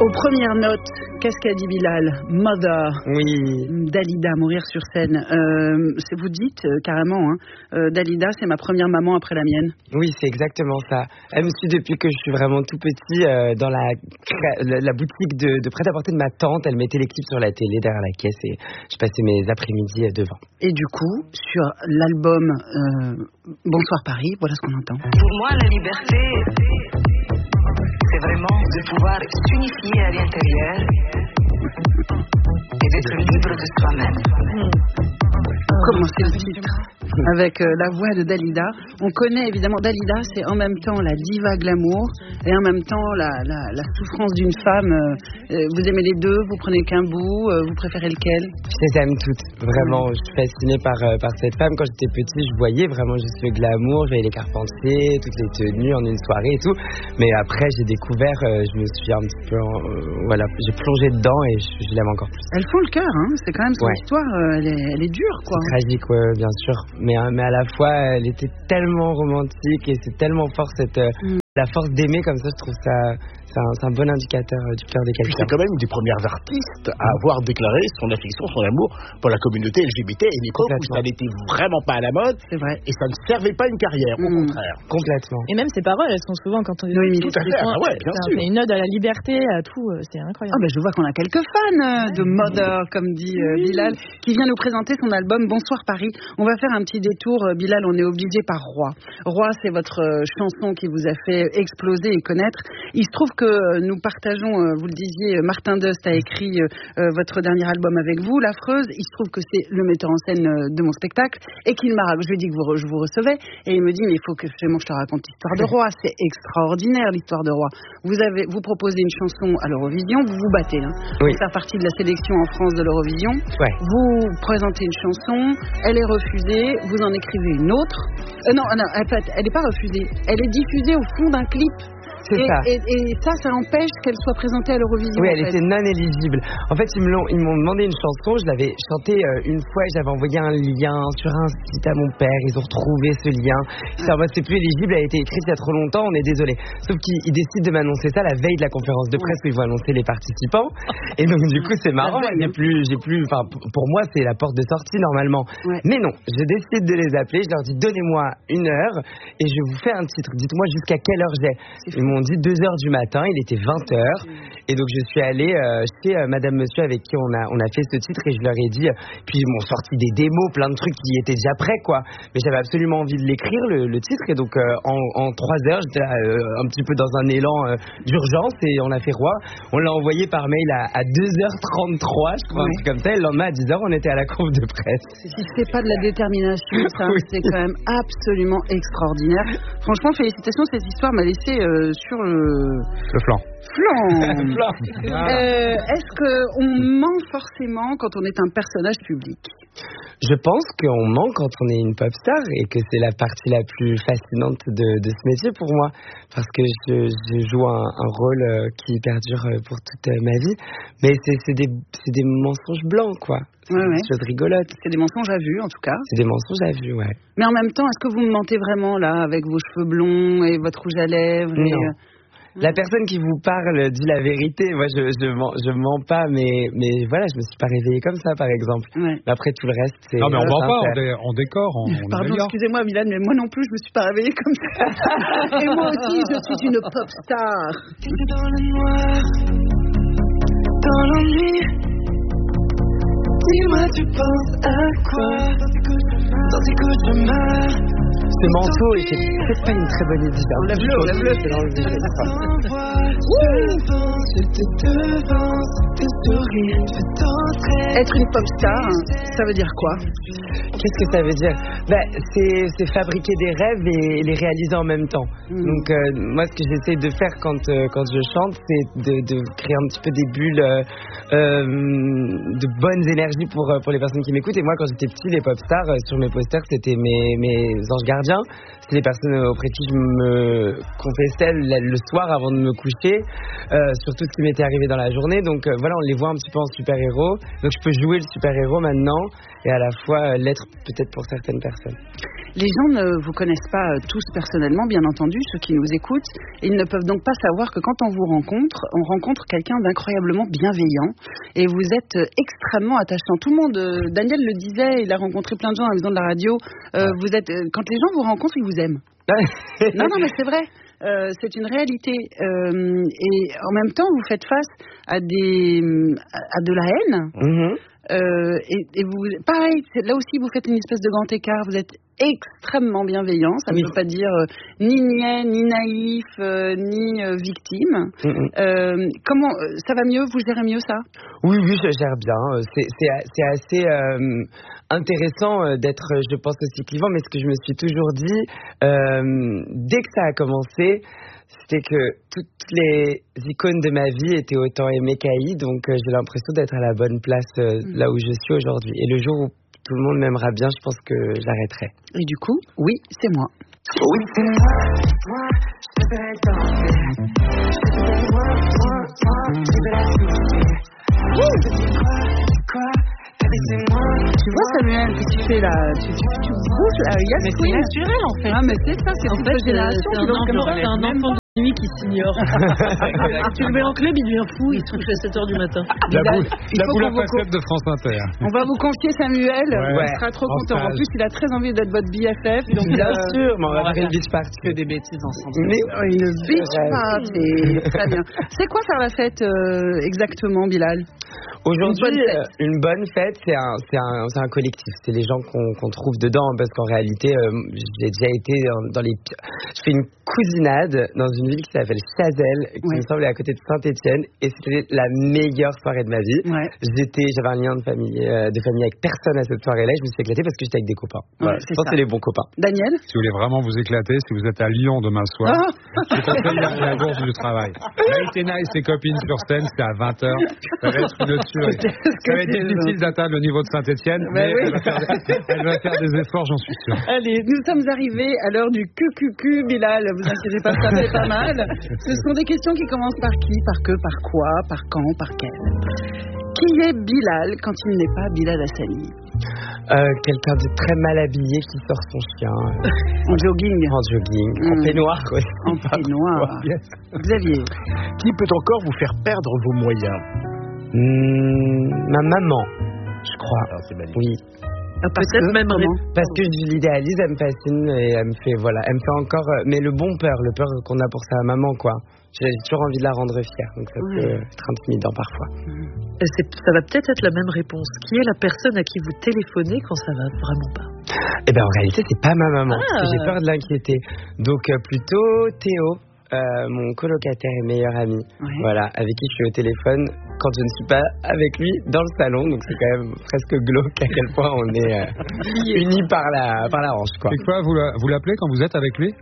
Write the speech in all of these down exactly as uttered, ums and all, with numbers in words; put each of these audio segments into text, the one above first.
Aux premières notes, qu'est-ce qu'a dit Bilal? Mother. Oui. Dalida, mourir sur scène. Euh, c'est vous dites euh, carrément, hein, euh, Dalida, c'est ma première maman après la mienne. Oui, c'est exactement ça. Elle me suit depuis que je suis vraiment tout petit euh, dans la, la, la boutique de, de prêt-à-porter de ma tante. Elle mettait les clips sur la télé derrière la caisse et je passais mes après-midi devant. Et du coup, sur l'album euh, Bonsoir Paris, voilà ce qu'on entend. Pour moi, la liberté, c'est vraiment de pouvoir s'unifier à l'intérieur et d'être libre de soi-même. Comment c'est le titre? Avec euh, la voix de Dalida. On connaît évidemment Dalida, c'est en même temps la diva glamour et en même temps la, la, la souffrance d'une femme. Euh, vous aimez les deux, vous prenez qu'un bout, euh, vous préférez lequel? Je les aime toutes, vraiment. Je suis fascinée par, euh, par cette femme. Quand j'étais petite, je voyais vraiment juste le glamour, je voyais les Carpentier, toutes les tenues en une soirée et tout. Mais après, j'ai découvert, euh, je me suis un petit peu, euh, voilà, j'ai plongé dedans et je, je l'aime encore plus. Elles font le cœur, hein. C'est quand même son ouais. histoire, euh, elle, est, elle est dure, quoi. C'est tragique, ouais, bien sûr. Mais, mais à la fois, elle était tellement romantique et c'est tellement fort cette, mm. la force d'aimer comme ça, je trouve ça, c'est un, c'est un bon indicateur du cœur des quelqu'un. C'est quand même une des premières artistes à avoir déclaré son affection, son amour pour la communauté L G B T à une époque où ça n'était vraiment pas à la mode. C'est vrai. Et ça ne servait pas une carrière, au mm. contraire. Complètement. Et même ses paroles, elles sont souvent, quand on dit oui, tout à fait. Ah ouais, bien sûr. C'est une ode à la liberté, à tout, c'est incroyable. Ah ben je vois qu'on a quelques fans euh, de Mother, comme dit euh, oui. Bilal, qui vient nous présenter son album Bonsoir Paris. On va faire un petit détour, euh, Bilal, on est obligé par Roi. Roi, c'est votre euh, chanson qui vous a fait exploser et connaître. Il se trouve que euh, nous partageons, euh, vous le disiez, Martin Dust a écrit euh, euh, votre dernier album avec vous, L'Affreuse. Il se trouve que c'est le metteur en scène euh, de mon spectacle et qu'il m'a, je lui ai dit que vous, je vous recevais et il me dit mais il faut que je te raconte l'histoire de Roi. C'est extraordinaire l'histoire de Roi. Vous avez, vous proposez une chanson à l'Eurovision, vous vous battez, hein, oui. pour faire partie de la sélection en France de l'Eurovision. Ouais. Vous présentez une chanson, elle est refusée, vous en écrivez une autre. Euh, non, non, en fait, elle n'est pas refusée, elle est diffusée au fond d'un clip. C'est et, ça. Et, et ça, ça empêche qu'elle soit présentée à l'Eurovision. Oui, elle en fait. était non éligible. En fait, ils, me l'ont, ils m'ont demandé une chanson, je l'avais chantée euh, une fois et j'avais envoyé un lien sur un site à mon père. Ils ont retrouvé ce lien. C'est, en mode, c'est plus éligible, elle a été écrite il y a trop longtemps, on est désolé. Sauf qu'ils ils décident de m'annoncer ça la veille de la conférence de presse où ils vont annoncer les participants. Et donc, du coup, c'est marrant. J'ai plus, j'ai plus, enfin, pour moi, c'est la porte de sortie normalement. Ouais. Mais non, je décide de les appeler. Je leur dis, donnez-moi une heure et je vous fais un titre. Dites-moi jusqu'à quelle heure j'ai. Ils m'ont dit deux heures du matin, il était vingt heures et donc je suis allée euh, chez euh, Madame Monsieur avec qui on a, on a fait ce titre et je leur ai dit, euh, puis ils m'ont sorti des démos, plein de trucs qui étaient déjà prêts quoi, mais j'avais absolument envie de l'écrire le, le titre et donc euh, en, en trois heures j'étais euh, un petit peu dans un élan euh, d'urgence et on a fait Roi, on l'a envoyé par mail à, à deux heures trente-trois je crois, oui. un truc comme ça, et le lendemain à dix heures on était à la conf de presse. Si c'est pas de la détermination ça, oui. C'est quand même absolument extraordinaire. Franchement félicitations, cette histoire m'a laissé euh, sur le Le flanc. Flanc. euh, Est-ce qu'on ment forcément quand on est un personnage public? Je pense qu'on ment quand on est une pop star et que c'est la partie la plus fascinante de, de ce métier pour moi, parce que je, je joue un, un rôle qui perdure pour toute ma vie, mais c'est, c'est, des, c'est des mensonges blancs quoi. C'est ouais, des ouais. choses rigolotes. C'est des mensonges à vue en tout cas. C'est des mensonges à vue, ouais. Mais en même temps, est-ce que vous me mentez vraiment là avec vos cheveux blonds et votre rouge à lèvres et... Non. La personne qui vous parle dit la vérité. Moi, je je mens, je mens pas, mais mais voilà, je me suis pas réveillée comme ça, par exemple. Ouais. Mais après tout le reste, c'est. Non, mais on ment pas, on, dé, on décore. On, on Pardon, excusez-moi, Milan, mais moi non plus, je me suis pas réveillée comme ça. Et moi aussi, je suis une pop star. Dans le noir, dans l'ennui. Dis-moi, tu penses à quoi dans tes cauchemars? Ce manteau était peut-être pas une très bonne idée. On lève-le, on lève-le. C'est dans le vide. Être une pop star, ça veut dire quoi? Qu'est-ce que ça veut dire? Ben, c'est, c'est fabriquer des rêves et les réaliser en même temps. Mmh. Donc, euh, moi, ce que j'essaie de faire quand, euh, quand je chante, c'est de, de créer un petit peu des bulles euh, euh, de bonnes énergies pour, pour les personnes qui m'écoutent. Et moi, quand j'étais petit, les pop stars, euh, sur mes posters, c'était mes, mes anges gardiens. C'était les personnes auprès de qui je me confessais le, le soir avant de me coucher, euh, sur tout ce qui m'était arrivé dans la journée. Donc, euh, voilà, on les voit un petit peu en super-héros. Donc, je peux jouer le super-héros maintenant et à la fois euh, l'être peut-être pour certaines personnes. Les gens ne vous connaissent pas tous personnellement, bien entendu, ceux qui nous écoutent. Ils ne peuvent donc pas savoir que quand on vous rencontre, on rencontre quelqu'un d'incroyablement bienveillant et vous êtes extrêmement attachant. Tout le monde, euh, Daniel le disait, il a rencontré plein de gens à la maison de la radio. Euh, ouais. Vous êtes, euh, quand les gens vous rencontrent, ils vous aiment. non, non, mais c'est vrai. Euh, c'est une réalité. Euh, et en même temps, vous faites face à des, à de la haine. Mm-hmm. Euh, et, et vous, pareil, là aussi, vous faites une espèce de grand écart. Vous êtes extrêmement bienveillant. Ça ne oui. veut pas dire euh, ni niais, ni naïf, euh, ni euh, victime. Mm-hmm. Euh, comment euh, ça va mieux? Vous gérez mieux ça? Oui, oui, je gère bien. C'est, c'est, c'est assez euh, intéressant d'être, je pense, aussi clivant. Mais ce que je me suis toujours dit, euh, dès que ça a commencé, c'était que toutes les icônes de ma vie étaient autant aimées qu'haïes, donc euh, j'ai l'impression d'être à la bonne place euh, mmh. là où je suis aujourd'hui. Et le jour où tout le monde m'aimera bien, je pense que j'arrêterai. Et du coup, oui, c'est moi. Oui, c'est moi, moi, je te fais danser. Je te fais moi, moi, moi, je te la toucher. Je te dis quoi, quoi, c'est moi. Tu vois, Samuel, que tu fais là, tu, tu, tu bouges là, yes, mais c'est naturel en fait. Ah, mais c'est ça, c'est en fait, génération. C'est un, enfant, c'est un enfant de nuit qui s'ignore. Tu le mets en club, il devient fou, il se couche à sept heures du matin. La boule, la boule à facettes de France Inter. On va vous confier Samuel, ouais, il sera trop content. En plus, il a très envie d'être votre B F F. Donc bien euh, sûr, mais on va faire une beach party. Que des bêtises ensemble. Mais oh, une beach party. Très bien. C'est quoi faire la fête euh, exactement, Bilal? Aujourd'hui, une bonne fête, euh, une bonne fête c'est, un, c'est, un, c'est un collectif. C'est les gens qu'on, qu'on trouve dedans. Parce qu'en réalité, euh, j'ai déjà été dans, dans les... Je fais une cousinade dans une ville qui s'appelle Chazelles, qui ouais. me semble est à côté de Saint-Étienne. Et c'était la meilleure soirée de ma vie. Ouais. J'étais, j'avais un lien de famille, euh, de famille avec personne à cette soirée-là. Je me suis éclatée parce que j'étais avec des copains. Ouais, je pense que c'est les bons copains. Daniel? Si vous voulez vraiment vous éclater, si vous êtes à Lyon demain soir, oh je conseille d'aller à la bourse du travail. Maïtena et ses copines sur scène, c'est à vingt heures. Ça va être une tuerie. Ça va être difficile d'atteindre le niveau de Saint-Étienne, bah mais oui. elle, va faire, elle va faire des efforts, j'en suis sûr. Allez, nous sommes arrivés à l'heure du Q Q Q, Bilal. Vous inquiétez pas, ça fait pas mal. Ce sont des questions qui commencent par qui, par que, par quoi, par quand, par quel. Qui est Bilal quand il n'est pas Bilal Hassani? Euh, quelqu'un de très mal habillé qui sort son chien. En jogging. En jogging. Mmh. En peignoir, quoi. En peignoir. Xavier. Qui peut encore vous faire perdre vos moyens? Mmh, ma maman, je crois. Ah, c'est magnifique. Oui. Ah, peut-être même comment? Parce que je l'idéalise, elle me fascine et elle me fait, voilà, elle me fait encore, mais le bon peur, le peur qu'on a pour sa maman, quoi. J'ai toujours envie de la rendre fière, donc ça ouais. peut être intimidant parfois. C'est, ça va peut-être être la même réponse. Qui est la personne à qui vous téléphonez quand ça va vraiment pas? Eh ben en réalité, c'est pas ma maman, ah. parce que j'ai peur de l'inquiéter. Donc euh, plutôt Théo. Euh, mon colocataire et meilleur ami, ouais. voilà, avec qui je suis au téléphone quand je ne suis pas avec lui dans le salon, donc c'est quand même presque glauque à quel point on est euh, unis par la, par la hanche, quoi. Et quoi, vous, la, vous l'appelez quand vous êtes avec lui?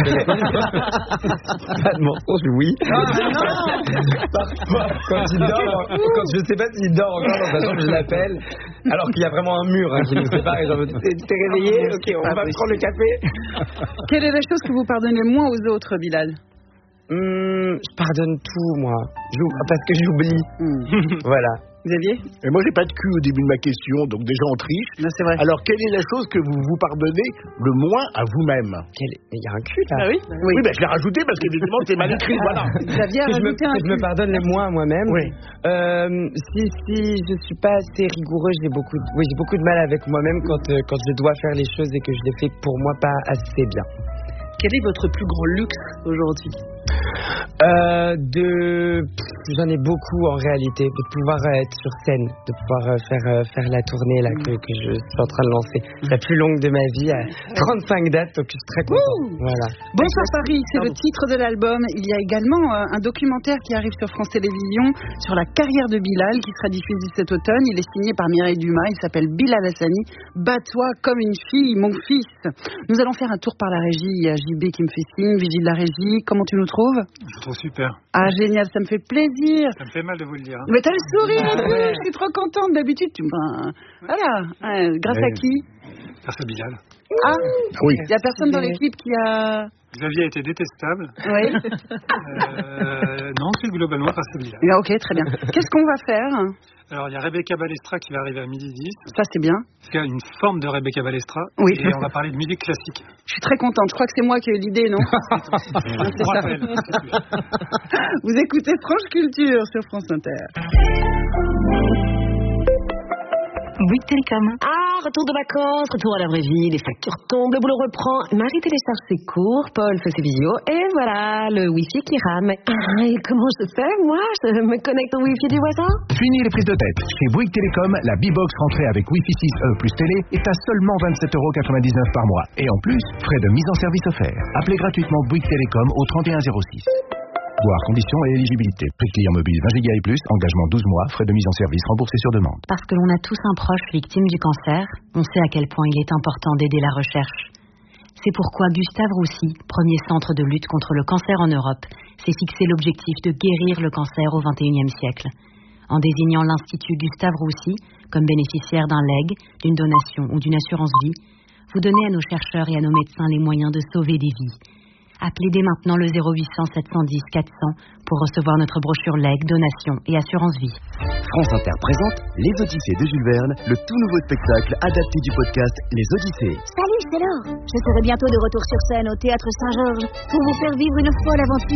Pas de mensonge, oui. Parfois, quand il dort, quand je sais pas s'il dort encore dans sa chambre, je l'appelle, alors qu'il y a vraiment un mur hein, qui nous sépare et genre, t'es, t'es réveillé? Ok, on va prendre le café. Quelle est la chose que vous pardonnez moins aux autres, Bilal? Mmh, je pardonne tout, moi. J'oublie, parce que j'oublie. Mmh. Voilà. Xavier? Et moi, j'ai pas de cul au début de ma question, donc déjà on triche. Non, c'est vrai. Alors, quelle est la chose que vous vous pardonnez le moins à vous-même? Quel... Il y a un cul, là. Ah oui? Oui, oui ben, je l'ai rajouté parce qu'évidemment, c'est mal écrit, voilà. Xavier a que je, me, rajouté un que je me pardonne le moins à moi-même. Oui. Euh, si, si je suis pas assez rigoureux, j'ai beaucoup, de, oui, j'ai beaucoup de mal avec moi-même quand, euh, quand je dois faire les choses et que je les fais pour moi pas assez bien. Quel est votre plus grand luxe aujourd'hui? Euh, de, pff, j'en ai beaucoup en réalité, de pouvoir euh, être sur scène, de pouvoir euh, faire euh, faire la tournée là que, que je suis en train de lancer, la plus longue de ma vie, à trente-cinq dates, donc je suis très contente. Voilà. Bonsoir Paris, c'est le titre de l'album. Il y a également euh, un documentaire qui arrive sur France Télévisions sur la carrière de Bilal qui sera diffusé cet automne. Il est signé par Mireille Dumas, il s'appelle Bilal Hassani. Bats-toi comme une fille, mon fils. Nous allons faire un tour par la régie. Il y a J B qui me fait signe, Vigile de la régie. Comment tu nous trouves? Je trouve super. Ah génial, ça me fait plaisir. Ça me fait mal de vous le dire. Hein. Mais t'as le sourire, ah, ouais. Je suis trop contente. D'habitude, tu ben, voilà. Euh, grâce ouais. à qui? Grâce à Bilal. Ah oui. Il y a personne dans l'équipe qui a. Xavier a été détestable. Oui. Euh, non, c'est globalement grâce à Bilal. Ah, ok, très bien. Qu'est-ce qu'on va faire? Alors, il y a Rebecca Balestra qui va arriver à midi dix. Ça, c'est bien. Parce qu'il y a une forme de Rebecca Balestra. Oui. Et on va parler de musique classique. Je suis très contente. Je crois que c'est moi qui ai eu l'idée, non? C'est ça. Vous écoutez France Culture sur France Inter. Bouygues Télécom. Ah, retour de vacances, retour à la vraie vie, les factures tombent, le boulot reprend. Marie télécharge ses cours, Paul fait ses visios, et voilà, le Wi-Fi qui rame. Ah, et comment je fais, moi? Je me connecte au Wi-Fi du voisin? Fini les prises de tête. Chez Bouygues Télécom, la B-Box rentrée avec Wi-Fi six E plus télé est à seulement vingt-sept euros quatre-vingt-dix-neuf par mois. Et en plus, frais de mise en service offerts. Appelez gratuitement Bouygues Télécom au trente et un zéro six. Voir conditions et éligibilité. Prix client mobile vingt giga et plus, engagement douze mois, frais de mise en service remboursés sur demande. Parce que l'on a tous un proche victime du cancer, on sait à quel point il est important d'aider la recherche. C'est pourquoi Gustave Roussy, premier centre de lutte contre le cancer en Europe, s'est fixé l'objectif de guérir le cancer au vingt et unième siècle. En désignant l'Institut Gustave Roussy comme bénéficiaire d'un legs, d'une donation ou d'une assurance vie, vous donnez à nos chercheurs et à nos médecins les moyens de sauver des vies. Appelez dès maintenant le zéro huit cents sept cent dix quatre cents pour recevoir notre brochure legs, donation et assurance vie. France Inter présente Les Odyssées de Jules Verne, le tout nouveau spectacle adapté du podcast Les Odyssées. Salut, c'est Laure. Je serai bientôt de retour sur scène au Théâtre Saint-Georges pour vous faire vivre une folle aventure.